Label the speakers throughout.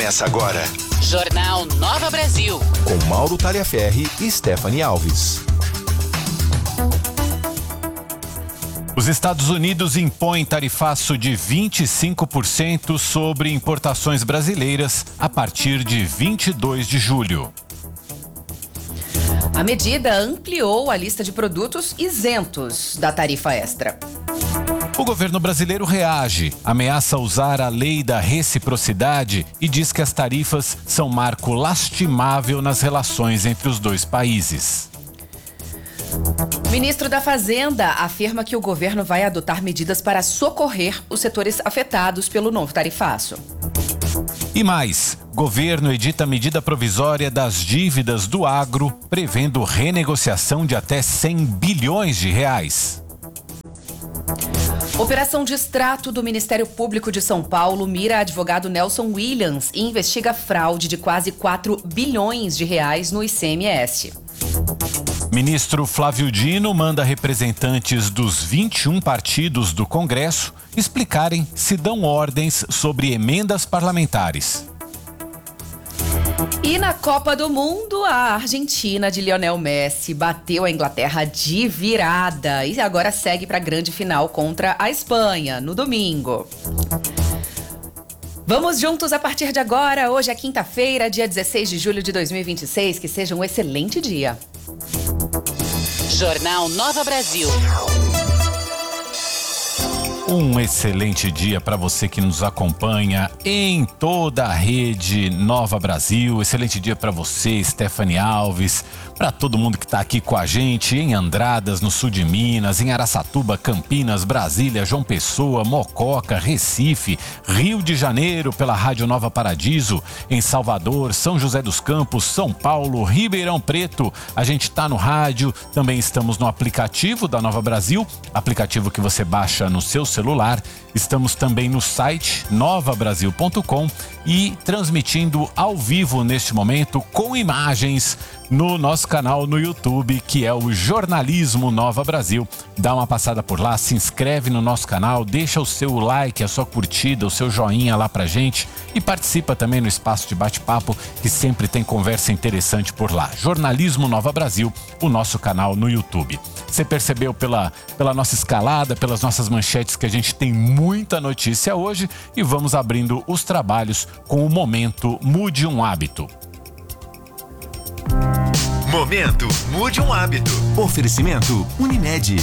Speaker 1: Começa agora.
Speaker 2: Jornal Nova Brasil.
Speaker 1: Com Mauro Taliaferri e Stephanie Alves.
Speaker 3: Os Estados Unidos impõem tarifaço de 25% sobre importações brasileiras a partir de 22 de julho.
Speaker 4: A medida ampliou a lista de produtos isentos da tarifa extra.
Speaker 3: O governo brasileiro reage, ameaça usar a lei da reciprocidade e diz que as tarifas são marco lastimável nas relações entre os dois países.
Speaker 4: O ministro da Fazenda afirma que o governo vai adotar medidas para socorrer os setores afetados pelo novo tarifaço.
Speaker 3: E mais, governo edita medida provisória das dívidas do agro, prevendo renegociação de até 100 bilhões de reais.
Speaker 4: Operação de extrato do Ministério Público de São Paulo mira advogado Nelson Williams e investiga fraude de quase 4 bilhões de reais no ICMS.
Speaker 3: Ministro Flávio Dino manda representantes dos 21 partidos do Congresso explicarem se dão ordens sobre emendas parlamentares.
Speaker 4: E na Copa do Mundo, a Argentina de Lionel Messi bateu a Inglaterra de virada e agora segue para a grande final contra a Espanha, no domingo. Vamos juntos a partir de agora. Hoje é quinta-feira, dia 16 de julho de 2026. Que seja um excelente dia.
Speaker 2: Jornal Nova Brasil.
Speaker 3: Um excelente dia para você que nos acompanha em toda a rede Nova Brasil. Excelente dia para você, Stephanie Alves, para todo mundo que está aqui com a gente em Andradas, no sul de Minas, em Araçatuba, Campinas, Brasília, João Pessoa, Mococa, Recife, Rio de Janeiro pela Rádio Nova Paradiso, em Salvador, São José dos Campos, São Paulo, Ribeirão Preto. A gente está no rádio, também estamos no aplicativo da Nova Brasil, aplicativo que você baixa no seu celular. Estamos também no site novabrasil.com e transmitindo ao vivo neste momento com imagens no nosso canal no YouTube, que é o Jornalismo Nova Brasil. Dá uma passada por lá, se inscreve no nosso canal, deixa o seu like, a sua curtida, o seu joinha lá pra gente e participa também no espaço de bate-papo, que sempre tem conversa interessante por lá. Jornalismo Nova Brasil, o nosso canal no YouTube. Você percebeu pela nossa escalada, pelas nossas manchetes, que a gente tem muita notícia hoje e vamos abrindo os trabalhos com o momento Mude um Hábito.
Speaker 1: Momento Mude um Hábito. Oferecimento Unimed.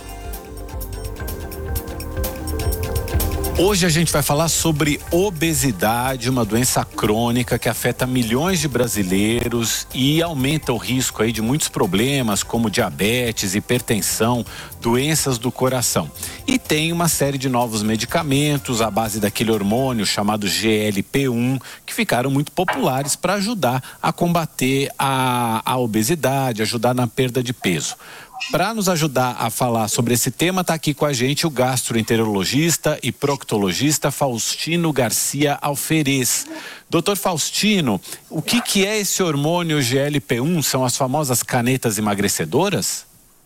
Speaker 3: Hoje a gente vai falar sobre obesidade, uma doença crônica que afeta milhões de brasileiros e aumenta o risco aí de muitos problemas como diabetes, hipertensão, doenças do coração. E tem uma série de novos medicamentos à base daquele hormônio chamado GLP-1 que ficaram muito populares para ajudar a combater a obesidade, ajudar na perda de peso. Para nos ajudar a falar sobre esse tema, está aqui com a gente o gastroenterologista e proctologista Faustino Garcia Alferez. Doutor Faustino, o que é esse hormônio GLP-1? São as famosas canetas emagrecedoras?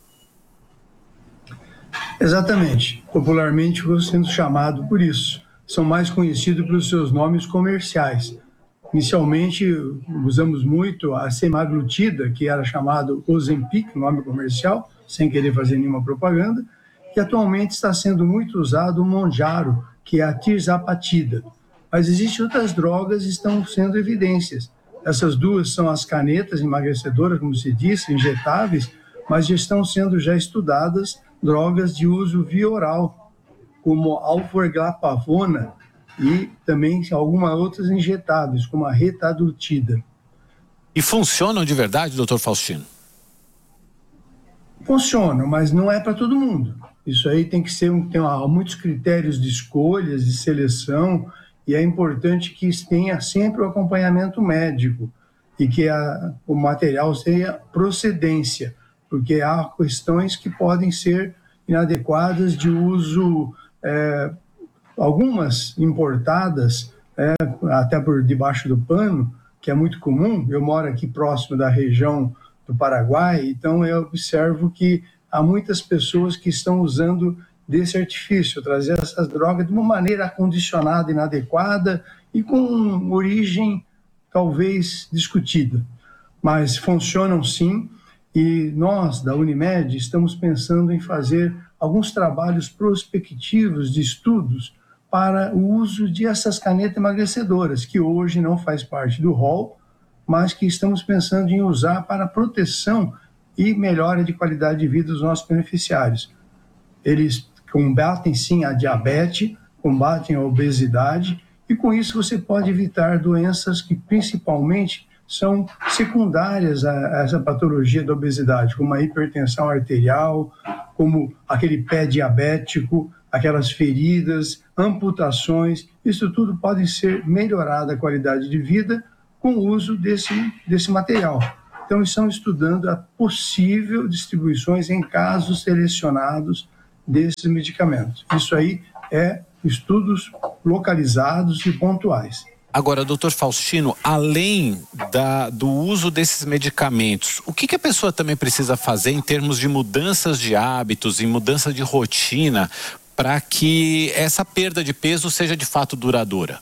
Speaker 5: Exatamente. Popularmente sendo chamado por isso. São mais conhecidos pelos seus nomes comerciais. Inicialmente, usamos muito a semaglutida, que era chamado Ozempic, nome comercial, sem querer fazer nenhuma propaganda, e atualmente está sendo muito usado o Mounjaro, que é a tirzapatida. Mas existem outras drogas que estão sendo evidências. Essas duas são as canetas emagrecedoras, como se disse, injetáveis, mas estão sendo já estudadas drogas de uso via oral, como a alforglapavona, e também algumas outras injetáveis, como a retadutida.
Speaker 3: E funcionam de verdade, doutor Faustino?
Speaker 5: Funcionam, mas não é para todo mundo. Isso aí tem que ser, há muitos critérios de escolhas, de seleção, e é importante que tenha sempre o acompanhamento médico e que o material seja procedência, porque há questões que podem ser inadequadas de uso, algumas importadas, até por debaixo do pano, que é muito comum. Eu moro aqui próximo da região do Paraguai, então eu observo que há muitas pessoas que estão usando desse artifício, trazer essas drogas de uma maneira acondicionada, inadequada e com origem talvez discutida. Mas funcionam sim, e nós da Unimed estamos pensando em fazer alguns trabalhos prospectivos de estudos para o uso de essas canetas emagrecedoras, que hoje não faz parte do rol, mas que estamos pensando em usar para proteção e melhora de qualidade de vida dos nossos beneficiários. Eles combatem sim a diabetes, combatem a obesidade, e com isso você pode evitar doenças que principalmente são secundárias a essa patologia da obesidade, como a hipertensão arterial, como aquele pé diabético, aquelas feridas, amputações. Isso tudo pode ser melhorado a qualidade de vida com o uso desse material. Então, estamos estudando a possível distribuições em casos selecionados desses medicamentos. Isso aí é estudos localizados e pontuais.
Speaker 3: Agora, doutor Faustino, além do uso desses medicamentos, o que a pessoa também precisa fazer em termos de mudanças de hábitos e mudança de rotina para que essa perda de peso seja de fato duradoura?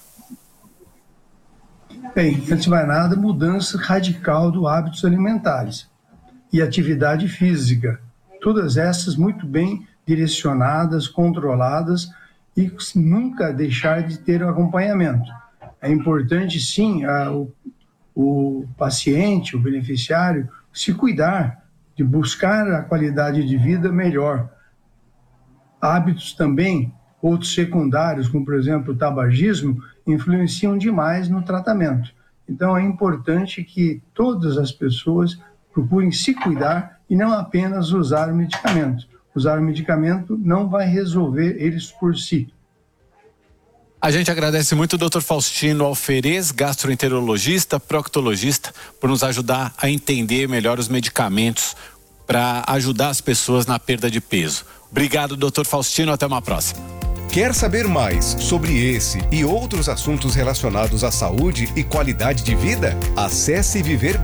Speaker 5: Bem, antes de mais nada, mudança radical dos hábitos alimentares e atividade física. Todas essas muito bem direcionadas, controladas e nunca deixar de ter um acompanhamento. É importante, sim, o paciente, o beneficiário, se cuidar, de buscar a qualidade de vida melhor. Hábitos também, outros secundários, como, por exemplo, o tabagismo, influenciam demais no tratamento. Então, é importante que todas as pessoas procurem se cuidar e não apenas usar o medicamento. Usar o medicamento não vai resolver eles por si.
Speaker 3: A gente agradece muito o Dr. Faustino Alferez, gastroenterologista, proctologista, por nos ajudar a entender melhor os medicamentos para ajudar as pessoas na perda de peso. Obrigado, Dr. Faustino, até uma próxima.
Speaker 1: Quer saber mais sobre esse e outros assuntos relacionados à saúde e qualidade de vida? Acesse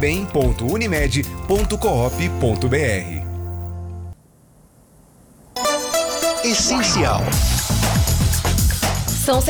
Speaker 1: viverbem.unimed.coop.br. Essencial.
Speaker 4: São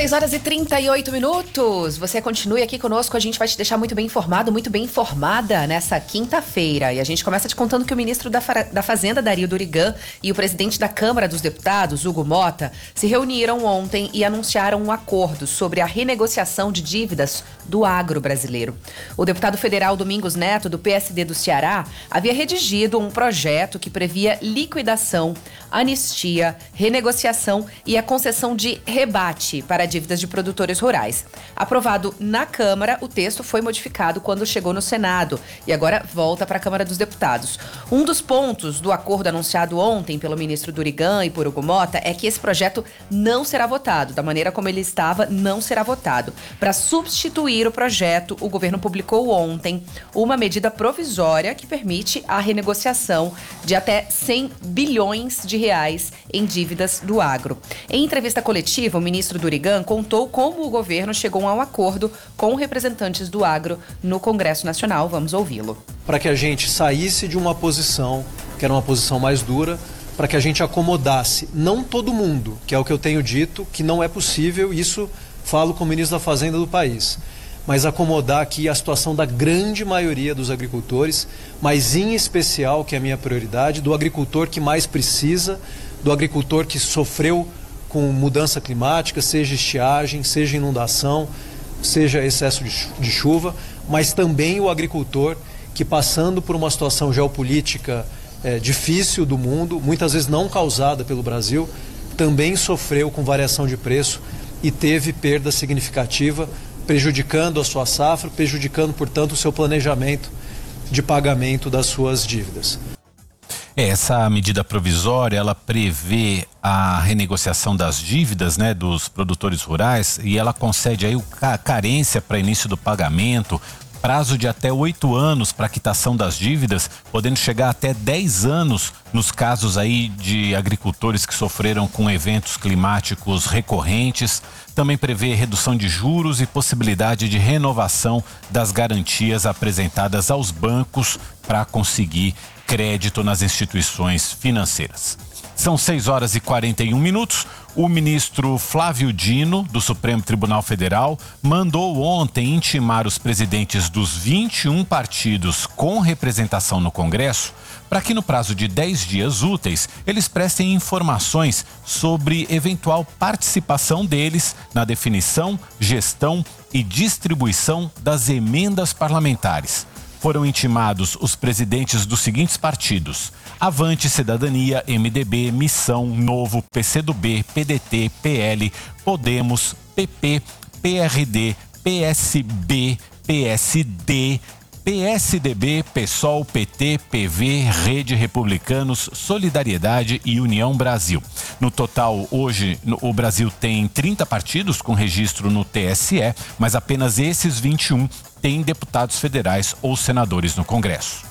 Speaker 4: 6h38. Você continue aqui conosco, a gente vai te deixar muito bem informado, muito bem informada nessa quinta-feira. E a gente começa te contando que o ministro da Fazenda, Dario Durigan, e o presidente da Câmara dos Deputados, Hugo Motta, se reuniram ontem e anunciaram um acordo sobre a renegociação de dívidas do agro brasileiro. O deputado federal Domingos Neto, do PSD do Ceará, havia redigido um projeto que previa liquidação, anistia, renegociação e a concessão de rebate para dívidas de produtores rurais. Aprovado na Câmara, o texto foi modificado quando chegou no Senado e agora volta para a Câmara dos Deputados. Um dos pontos do acordo anunciado ontem pelo ministro Durigan e por Hugo Motta é que esse projeto não será votado. Da maneira como ele estava, não será votado. Para substituir o projeto, o governo publicou ontem uma medida provisória que permite a renegociação de até 100 bilhões de reais em dívidas do agro. Em entrevista coletiva, o ministro Durigan contou como o governo chegou a um acordo com representantes do agro no Congresso Nacional. Vamos ouvi-lo.
Speaker 6: Para que a gente saísse de uma posição, que era uma posição mais dura, para que a gente acomodasse, não todo mundo, que é o que eu tenho dito, que não é possível, isso falo com o ministro da Fazenda do país, mas acomodar aqui a situação da grande maioria dos agricultores, mas em especial, que é a minha prioridade, do agricultor que mais precisa, do agricultor que sofreu com mudança climática, seja estiagem, seja inundação, seja excesso de chuva, mas também o agricultor que, passando por uma situação geopolítica difícil do mundo, muitas vezes não causada pelo Brasil, também sofreu com variação de preço e teve perda significativa, prejudicando a sua safra, prejudicando, portanto, o seu planejamento de pagamento das suas dívidas.
Speaker 3: Essa medida provisória, ela prevê a renegociação das dívidas, né, dos produtores rurais, e ela concede aí a carência para início do pagamento, prazo de até 8 anos para quitação das dívidas, podendo chegar até 10 anos nos casos aí de agricultores que sofreram com eventos climáticos recorrentes. Também prevê redução de juros e possibilidade de renovação das garantias apresentadas aos bancos para conseguir crédito nas instituições financeiras. São 6h41. O ministro Flávio Dino, do Supremo Tribunal Federal, mandou ontem intimar os presidentes dos 21 partidos com representação no Congresso para que no prazo de 10 dias úteis eles prestem informações sobre eventual participação deles na definição, gestão e distribuição das emendas parlamentares. Foram intimados os presidentes dos seguintes partidos: Avante, Cidadania, MDB, Missão, Novo, PCdoB, PDT, PL, Podemos, PP, PRD, PSB, PSD, PSDB, PSOL, PT, PV, Rede, Republicanos, Solidariedade e União Brasil. No total, hoje, o Brasil tem 30 partidos com registro no TSE, mas apenas esses 21 têm deputados federais ou senadores no Congresso.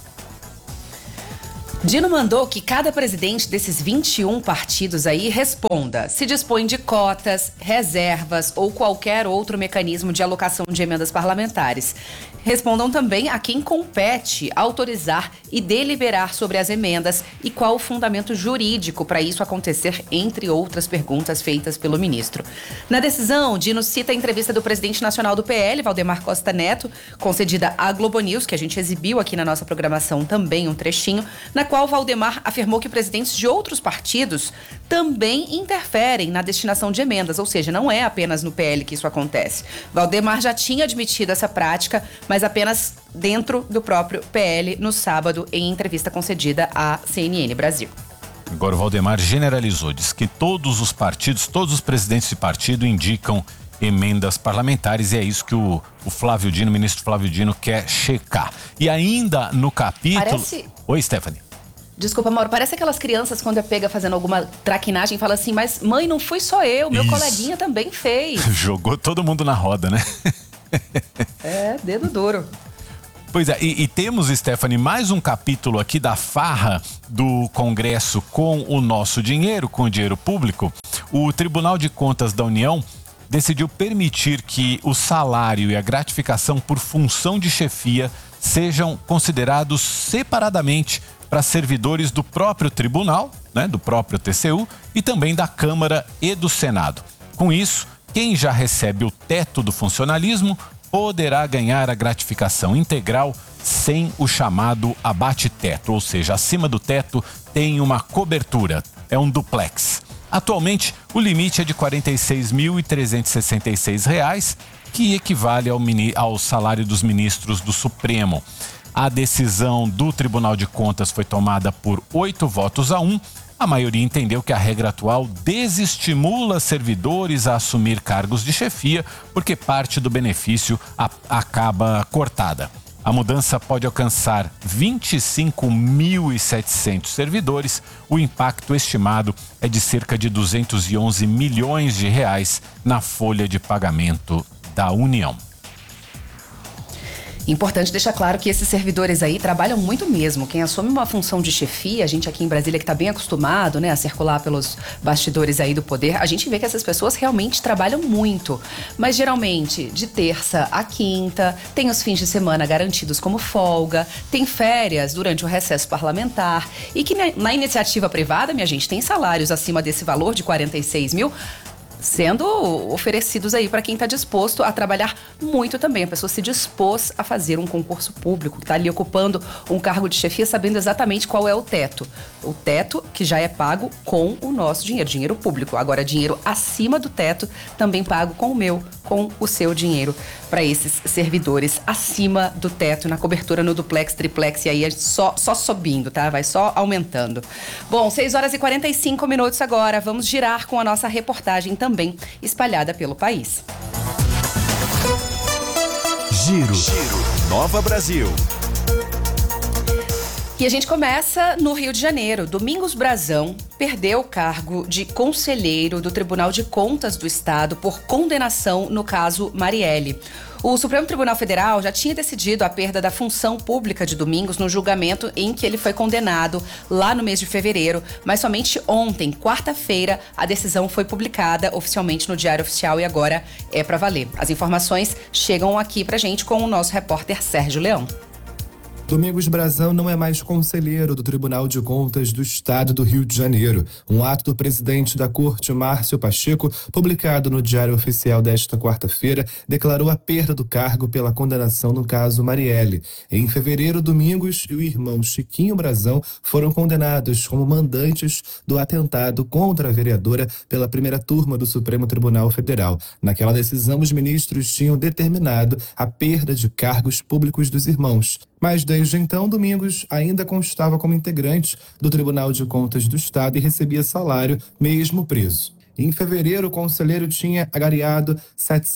Speaker 4: Dino mandou que cada presidente desses 21 partidos aí responda se dispõe de cotas, reservas ou qualquer outro mecanismo de alocação de emendas parlamentares. Respondam também a quem compete autorizar e deliberar sobre as emendas e qual o fundamento jurídico para isso acontecer, entre outras perguntas feitas pelo ministro. Na decisão, Dino cita a entrevista do presidente nacional do PL, Valdemar Costa Neto, concedida à Globo News, que a gente exibiu aqui na nossa programação também um trechinho, na qual Valdemar afirmou que presidentes de outros partidos também interferem na destinação de emendas, ou seja, não é apenas no PL que isso acontece. Valdemar já tinha admitido essa prática, mas apenas dentro do próprio PL no sábado, em entrevista concedida à CNN Brasil.
Speaker 3: Agora o Valdemar generalizou, diz que todos os partidos, todos os presidentes de partido indicam emendas parlamentares, e é isso que o Flávio Dino, o ministro Flávio Dino, quer checar. E ainda no capítulo... Oi, Stephanie.
Speaker 4: Desculpa, Mauro, parece aquelas crianças quando é pega fazendo alguma traquinagem e fala assim, mas mãe, não fui só eu, meu coleguinha também fez.
Speaker 3: Jogou todo mundo na roda, né?
Speaker 4: É, dedo duro.
Speaker 3: Pois é, e temos, Stephanie, mais um capítulo aqui da farra do Congresso com o nosso dinheiro, com o dinheiro público. O Tribunal de Contas da União decidiu permitir que o salário e a gratificação por função de chefia sejam considerados separadamente para servidores do próprio tribunal, né, do próprio TCU, e também da Câmara e do Senado. Com isso, quem já recebe o teto do funcionalismo poderá ganhar a gratificação integral sem o chamado abate-teto, ou seja, acima do teto tem uma cobertura, é um duplex. Atualmente, o limite é de R$ 46.366, que equivale ao salário dos ministros do Supremo. A decisão do Tribunal de Contas foi tomada por 8 votos a 1. A maioria entendeu que a regra atual desestimula servidores a assumir cargos de chefia, porque parte do benefício acaba cortada. A mudança pode alcançar 25.700 servidores. O impacto estimado é de cerca de 211 milhões de reais na folha de pagamento da União.
Speaker 4: Importante deixar claro que esses servidores aí trabalham muito mesmo. Quem assume uma função de chefia, a gente aqui em Brasília que está bem acostumado, né, a circular pelos bastidores aí do poder, a gente vê que essas pessoas realmente trabalham muito. Mas geralmente de terça a quinta, tem os fins de semana garantidos como folga, tem férias durante o recesso parlamentar e que na iniciativa privada, minha gente, tem salários acima desse valor de 46 mil, sendo oferecidos aí para quem está disposto a trabalhar muito também. A pessoa se dispôs a fazer um concurso público, que está ali ocupando um cargo de chefia, sabendo exatamente qual é o teto. O teto que já é pago com o nosso dinheiro, dinheiro público. Agora, dinheiro acima do teto, também pago com o meu, com o seu dinheiro, para esses servidores acima do teto, na cobertura no duplex, triplex, e aí é só subindo, tá? Vai só aumentando. Bom, 6h45 agora. Vamos girar com a nossa reportagem também espalhada pelo país.
Speaker 1: Giro. Nova Brasil.
Speaker 4: E a gente começa no Rio de Janeiro. Domingos Brazão perdeu o cargo de conselheiro do Tribunal de Contas do Estado por condenação no caso Marielle. O Supremo Tribunal Federal já tinha decidido a perda da função pública de Domingos no julgamento em que ele foi condenado lá no mês de fevereiro, mas somente ontem, quarta-feira, a decisão foi publicada oficialmente no Diário Oficial e agora é para valer. As informações chegam aqui pra gente com o nosso repórter Sérgio Leão.
Speaker 7: Domingos Brazão não é mais conselheiro do Tribunal de Contas do Estado do Rio de Janeiro. Um ato do presidente da Corte, Márcio Pacheco, publicado no Diário Oficial desta quarta-feira, declarou a perda do cargo pela condenação no caso Marielle. Em fevereiro, Domingos e o irmão Chiquinho Brazão foram condenados como mandantes do atentado contra a vereadora pela primeira turma do Supremo Tribunal Federal. Naquela decisão, os ministros tinham determinado a perda de cargos públicos dos irmãos. Mas desde então, Domingos ainda constava como integrante do Tribunal de Contas do Estado e recebia salário mesmo preso. Em fevereiro, o conselheiro tinha agariado R$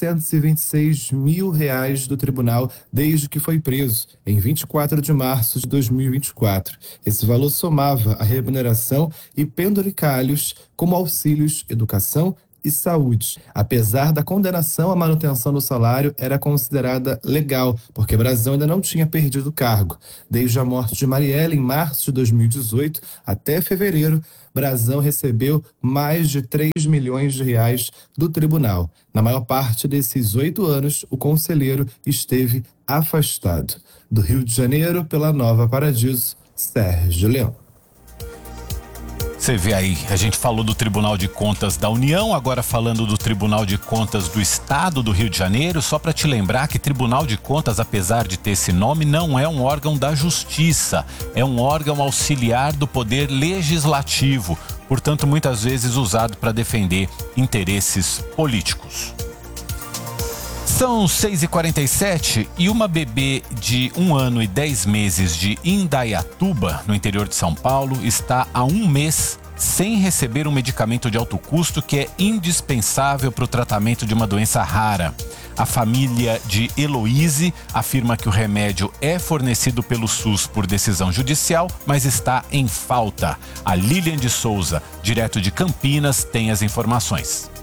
Speaker 7: 726 mil do tribunal desde que foi preso, em 24 de março de 2024. Esse valor somava a remuneração e penduricalhos como auxílios, educação e saúde. Apesar da condenação, a manutenção do salário era considerada legal, porque Brazão ainda não tinha perdido o cargo. Desde a morte de Marielle, em março de 2018, até fevereiro, Brazão recebeu mais de R$ 3 milhões do tribunal. Na maior parte desses 8 anos, o conselheiro esteve afastado. Do Rio de Janeiro, pela Nova Paradiso, Sérgio Leão.
Speaker 3: Você vê aí, a gente falou do Tribunal de Contas da União, agora falando do Tribunal de Contas do Estado do Rio de Janeiro, só para te lembrar que Tribunal de Contas, apesar de ter esse nome, não é um órgão da Justiça, é um órgão auxiliar do Poder Legislativo, portanto, muitas vezes usado para defender interesses políticos. São 6h47 e uma bebê de 1 ano e 10 meses de Indaiatuba, no interior de São Paulo, está há 1 mês sem receber um medicamento de alto custo que é indispensável para o tratamento de uma doença rara. A família de Heloíse afirma que o remédio é fornecido pelo SUS por decisão judicial, mas está em falta. A Lilian de Souza, direto de Campinas, tem as informações.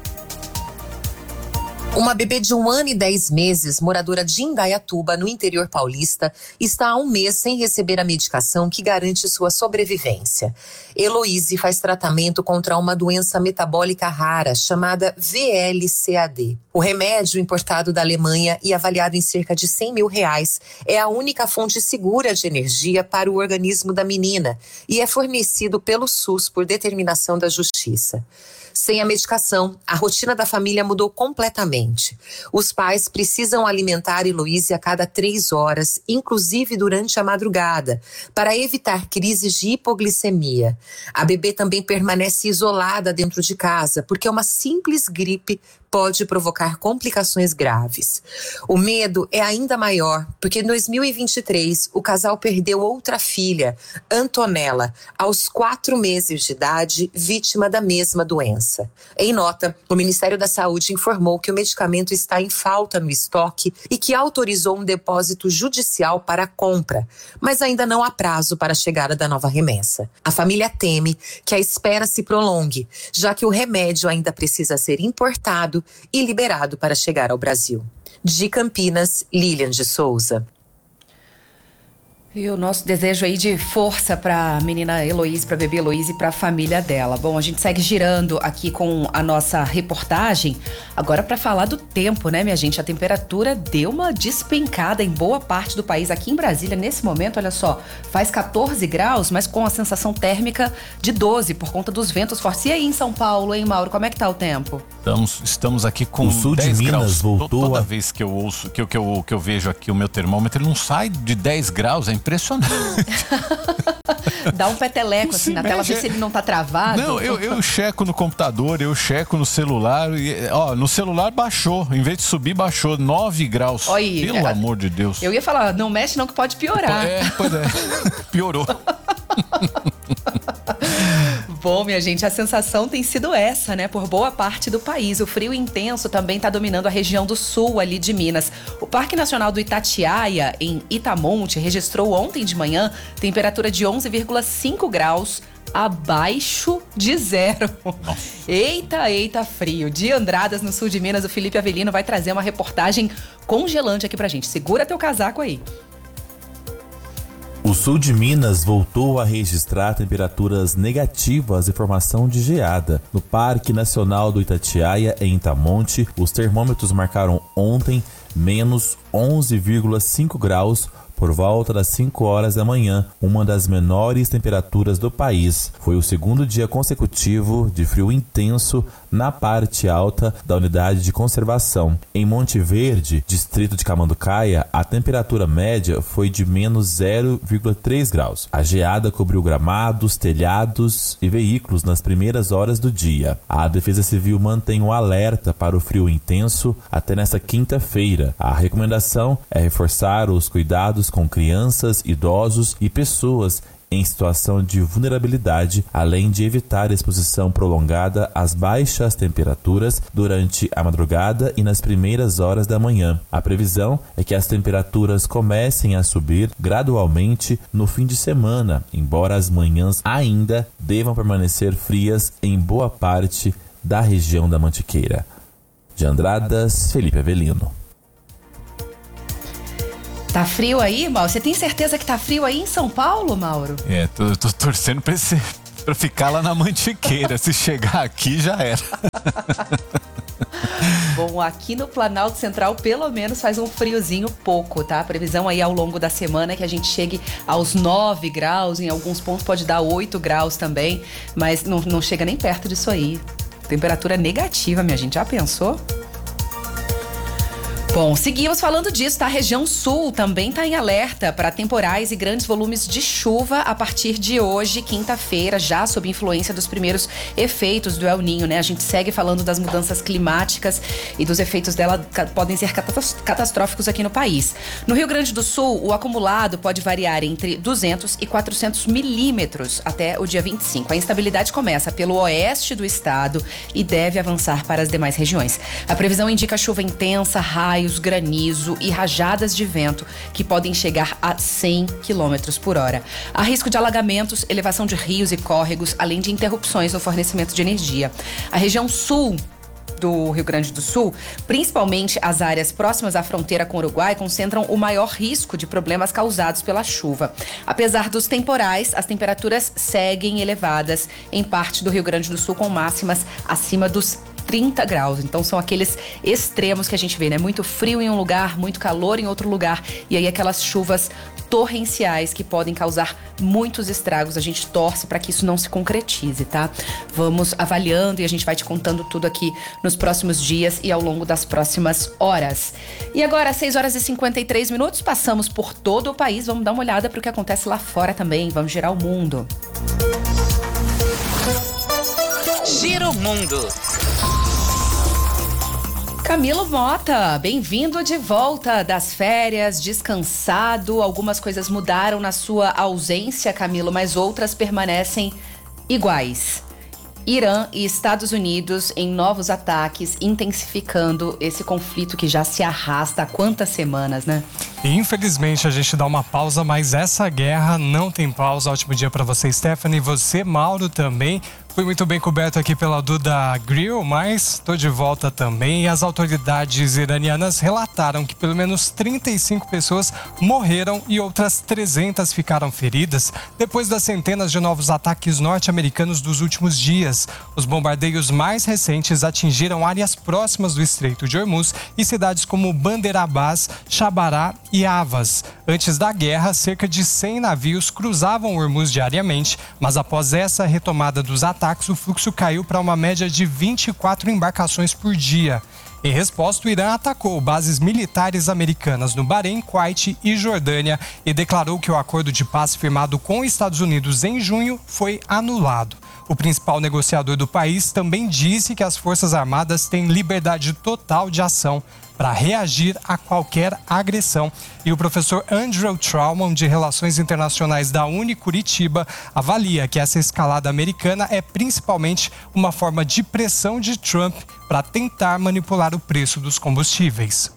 Speaker 8: Uma bebê de 1 ano e 10 meses, moradora de Indaiatuba, no interior paulista, está há 1 mês sem receber a medicação que garante sua sobrevivência. Heloíse faz tratamento contra uma doença metabólica rara chamada VLCAD. O remédio, importado da Alemanha e avaliado em cerca de R$100 mil, é a única fonte segura de energia para o organismo da menina e é fornecido pelo SUS por determinação da Justiça. Sem a medicação, a rotina da família mudou completamente. Os pais precisam alimentar Heloíse a cada 3 horas, inclusive durante a madrugada, para evitar crises de hipoglicemia. A bebê também permanece isolada dentro de casa, porque uma simples gripe pode provocar complicações graves. O medo é ainda maior, porque em 2023 o casal perdeu outra filha, Antonella, aos 4 meses de idade, vítima da mesma doença. Em nota, o Ministério da Saúde informou que o medicamento está em falta no estoque e que autorizou um depósito judicial para a compra, mas ainda não há prazo para a chegada da nova remessa. A família teme que a espera se prolongue, já que o remédio ainda precisa ser importado e liberado para chegar ao Brasil. De Campinas, Lilian de Souza.
Speaker 4: E o nosso desejo aí de força para a menina Heloíse, para a bebê Heloíse e para a família dela. Bom, a gente segue girando aqui com a nossa reportagem. Agora para falar do tempo, né, minha gente? A temperatura deu uma despencada em boa parte do país. Aqui em Brasília, nesse momento, olha só, faz 14 graus, mas com a sensação térmica de 12 por conta dos ventos fortes. E aí em São Paulo, hein, Mauro? Como é que tá o tempo?
Speaker 3: Estamos aqui com
Speaker 9: o sul
Speaker 3: 10
Speaker 9: de Minas
Speaker 3: graus.
Speaker 9: voltou
Speaker 3: Toda vez que eu ouço, que eu vejo aqui o meu termômetro, ele não sai de 10 graus, é impressionante.
Speaker 4: Dá um peteleco assim na tela, ver se ele não tá travado.
Speaker 3: Não, eu checo no computador, eu checo no celular. No celular baixou, em vez de subir, baixou 9 graus.
Speaker 4: Oi,
Speaker 3: pelo amor de Deus.
Speaker 4: Eu ia falar, não mexe não que pode piorar.
Speaker 3: Pois é, piorou.
Speaker 4: Bom, minha gente, a sensação tem sido essa, né? Por boa parte do país. O frio intenso também está dominando a região do sul ali de Minas. O Parque Nacional do Itatiaia, em Itamonte, registrou ontem de manhã temperatura de 11,5 graus, abaixo de 0. Eita, frio. De Andradas, no sul de Minas, o Felipe Avelino vai trazer uma reportagem congelante aqui pra gente. Segura teu casaco aí.
Speaker 9: O sul de Minas voltou a registrar temperaturas negativas e formação de geada. No Parque Nacional do Itatiaia, em Itamonte, os termômetros marcaram ontem menos 11,5 graus por volta das 5 horas da manhã, uma das menores temperaturas do país. Foi o segundo dia consecutivo de frio intenso na parte alta da unidade de conservação. Em Monte Verde, distrito de Camanducaia, a temperatura média foi de menos 0,3 graus. A geada cobriu gramados, telhados e veículos nas primeiras horas do dia. A Defesa Civil mantém um alerta para o frio intenso até nesta quinta-feira. A recomendação é reforçar os cuidados com crianças, idosos e pessoas em situação de vulnerabilidade, além de evitar exposição prolongada às baixas temperaturas durante a madrugada e nas primeiras horas da manhã. A previsão é que as temperaturas comecem a subir gradualmente no fim de semana, embora as manhãs ainda devam permanecer frias em boa parte da região da Mantiqueira. De Andradas, Felipe Avelino.
Speaker 4: Tá frio aí, Mauro? Você tem certeza que tá frio aí em São Paulo, Mauro?
Speaker 3: Tô torcendo pra ficar lá na Mantiqueira. Se chegar aqui, já era.
Speaker 4: Bom, aqui no Planalto Central, pelo menos, faz um friozinho pouco, tá? A previsão aí ao longo da semana é que a gente chegue aos 9 graus, em alguns pontos pode dar 8 graus também, mas não chega nem perto disso aí. Temperatura negativa, minha gente, já pensou? Bom, seguimos falando disso, tá? A região sul também tá em alerta para temporais e grandes volumes de chuva a partir de hoje, quinta-feira, já sob influência dos primeiros efeitos do El Niño, né? A gente segue falando das mudanças climáticas e dos efeitos dela podem ser catastróficos aqui no país. No Rio Grande do Sul, o acumulado pode variar entre 200 e 400 milímetros até o dia 25. A instabilidade começa pelo oeste do estado e deve avançar para as demais regiões. A previsão indica chuva intensa, raios, granizo e rajadas de vento que podem chegar a 100 km por hora. Há risco de alagamentos, elevação de rios e córregos, além de interrupções no fornecimento de energia. A região sul do Rio Grande do Sul, principalmente as áreas próximas à fronteira com o Uruguai, concentram o maior risco de problemas causados pela chuva. Apesar dos temporais, as temperaturas seguem elevadas em parte do Rio Grande do Sul, com máximas acima dos 30 graus, então são aqueles extremos que a gente vê, né? Muito frio em um lugar, muito calor em outro lugar, e aí aquelas chuvas torrenciais que podem causar muitos estragos. A gente torce para que isso não se concretize, tá? Vamos avaliando e a gente vai te contando tudo aqui nos próximos dias e ao longo das próximas horas. E agora, 6 horas e 53 minutos, passamos por todo o país, vamos dar uma olhada para o que acontece lá fora também, vamos girar o mundo.
Speaker 2: Gira o mundo.
Speaker 4: Camilo Mota, bem-vindo de volta das férias, descansado. Algumas coisas mudaram na sua ausência, Camilo, mas outras permanecem iguais. Irã e Estados Unidos em novos ataques, intensificando esse conflito que já se arrasta há quantas semanas, né?
Speaker 10: Infelizmente a gente dá uma pausa, mas essa guerra não tem pausa. Ótimo dia para você, Stephanie, e você, Mauro, também. Fui muito bem coberto aqui pela Duda Grill, mas estou de volta também. E as autoridades iranianas relataram que pelo menos 35 pessoas morreram e outras 300 ficaram feridas depois das centenas de novos ataques norte-americanos dos últimos dias. Os bombardeios mais recentes atingiram áreas próximas do Estreito de Hormuz e cidades como Bandar Abbas, Chabará e Havas. Antes da guerra, cerca de 100 navios cruzavam o Hormuz diariamente, mas após essa retomada dos ataques, o fluxo caiu para uma média de 24 embarcações por dia. Em resposta, o Irã atacou bases militares americanas no Bahrein, Kuwait e Jordânia e declarou que o acordo de paz firmado com os Estados Unidos em junho foi anulado. O principal negociador do país também disse que as Forças Armadas têm liberdade total de ação para reagir a qualquer agressão. E o professor Andrew Trauman, de Relações Internacionais da Unicuritiba, avalia que essa escalada americana é principalmente uma forma de pressão de Trump para tentar manipular o preço dos combustíveis.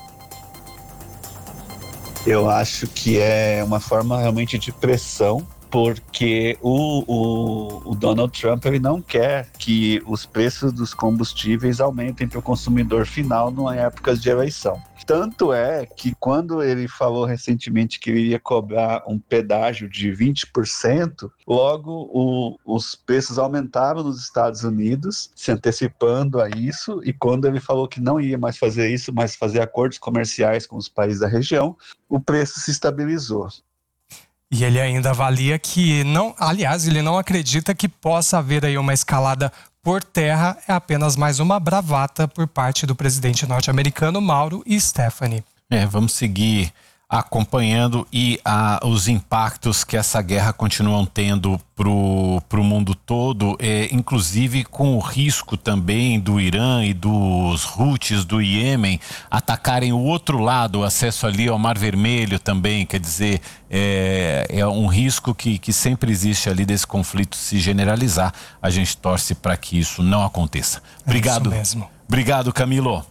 Speaker 11: Eu acho que é uma forma realmente de pressão porque o Donald Trump ele não quer que os preços dos combustíveis aumentem para o consumidor final em épocas de eleição. Tanto é que quando ele falou recentemente que ele iria cobrar um pedágio de 20%, logo os preços aumentaram nos Estados Unidos, se antecipando a isso, e quando ele falou que não ia mais fazer isso, mas fazer acordos comerciais com os países da região, o preço se estabilizou.
Speaker 10: E ele ainda avalia que ele não acredita que possa haver aí uma escalada por terra, é apenas mais uma bravata por parte do presidente norte-americano Mauro e Stephanie.
Speaker 3: Vamos seguir acompanhando os impactos que essa guerra continuam tendo pro mundo todo, inclusive com o risco também do Irã e dos Houthis do Iêmen atacarem o outro lado, o acesso ali ao Mar Vermelho também, quer dizer, é um risco que sempre existe ali desse conflito se generalizar. A gente torce para que isso não aconteça. Obrigado.
Speaker 10: É isso mesmo.
Speaker 3: Obrigado, Camilo.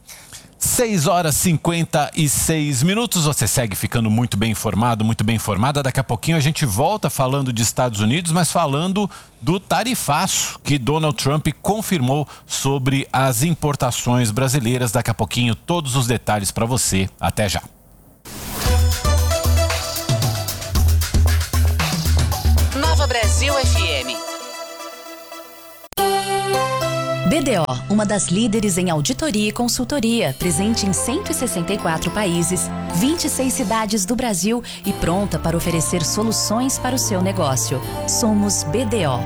Speaker 3: 6h56. Você segue ficando muito bem informado, muito bem informada. Daqui a pouquinho a gente volta falando de Estados Unidos, mas falando do tarifaço que Donald Trump confirmou sobre as importações brasileiras. Daqui a pouquinho todos os detalhes para você. Até já.
Speaker 2: Nova Brasil FM.
Speaker 12: BDO, uma das líderes em auditoria e consultoria, presente em 164 países, 26 cidades do Brasil e pronta para oferecer soluções para o seu negócio. Somos BDO.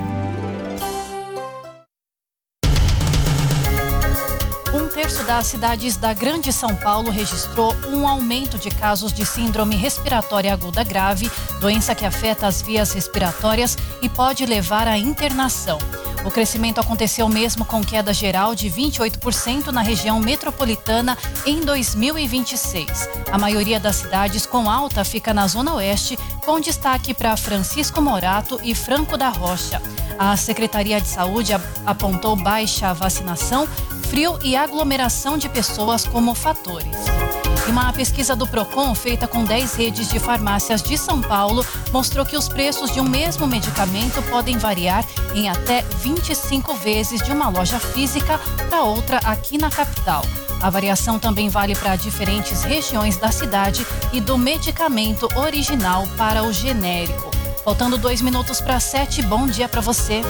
Speaker 13: Um terço das cidades da Grande São Paulo registrou um aumento de casos de síndrome respiratória aguda grave, doença que afeta as vias respiratórias e pode levar à internação. O crescimento aconteceu mesmo com queda geral de 28% na região metropolitana em 2026. A maioria das cidades com alta fica na Zona Oeste, com destaque para Francisco Morato e Franco da Rocha. A Secretaria de Saúde apontou baixa vacinação, frio e aglomeração de pessoas como fatores. E uma pesquisa do Procon, feita com 10 redes de farmácias de São Paulo, mostrou que os preços de um mesmo medicamento podem variar em até 25 vezes de uma loja física para outra aqui na capital. A variação também vale para diferentes regiões da cidade e do medicamento original para o genérico. Faltando 2 minutos para 7, bom dia para você.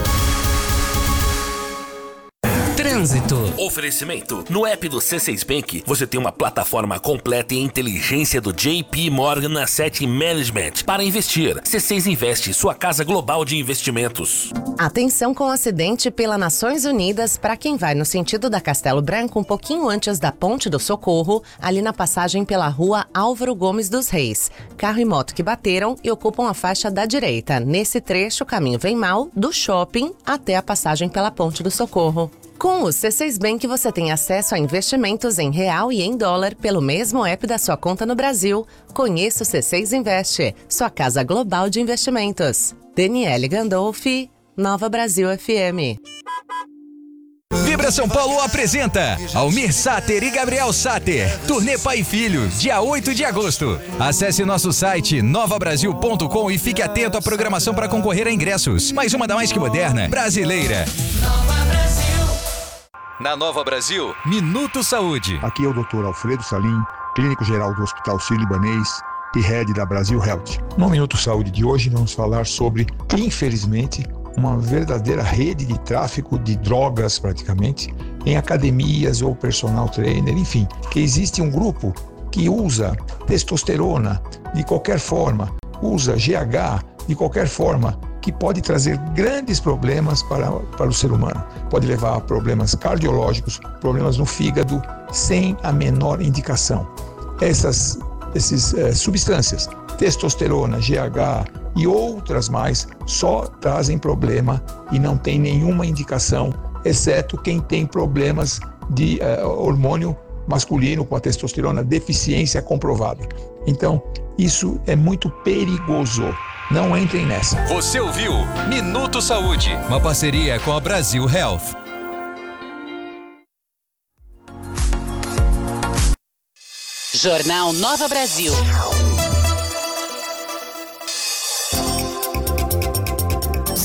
Speaker 14: Trânsito. Oferecimento. No app do C6 Bank, você tem uma plataforma completa em inteligência do JP Morgan Asset Management para investir. C6 Investe, sua casa global de investimentos.
Speaker 15: Atenção com acidente pela Nações Unidas para quem vai no sentido da Castelo Branco um pouquinho antes da Ponte do Socorro, ali na passagem pela rua Álvaro Gomes dos Reis. Carro e moto que bateram e ocupam a faixa da direita. Nesse trecho, o caminho vem mal do shopping até a passagem pela Ponte do Socorro. Com o C6 Bank, você tem acesso a investimentos em real e em dólar pelo mesmo app da sua conta no Brasil. Conheça o C6 Investe, sua casa global de investimentos. Daniele Gandolfi, Nova Brasil FM.
Speaker 16: Vibra São Paulo apresenta Almir Sater e Gabriel Sater, Turnê Pai e Filho, dia 8 de agosto. Acesse nosso site novabrasil.com e fique atento à programação para concorrer a ingressos. Mais uma da mais que moderna, brasileira. Na Nova Brasil, Minuto Saúde.
Speaker 17: Aqui é o Dr. Alfredo Salim, clínico geral do Hospital Sírio-Libanês e head da Brasil Health. No Minuto Saúde de hoje vamos falar sobre, infelizmente, uma verdadeira rede de tráfico de drogas praticamente em academias ou personal trainer, enfim, que existe um grupo que usa testosterona de qualquer forma, usa GH de qualquer forma, que pode trazer grandes problemas para o ser humano. Pode levar a problemas cardiológicos, problemas no fígado, sem a menor indicação. Essas substâncias, testosterona, GH e outras mais, só trazem problema e não tem nenhuma indicação, exceto quem tem problemas de hormônio masculino com a testosterona, deficiência comprovada. Então, isso é muito perigoso. Não entrem nessa.
Speaker 16: Você ouviu Minuto Saúde, uma parceria com a Brasil Health.
Speaker 2: Jornal Nova Brasil.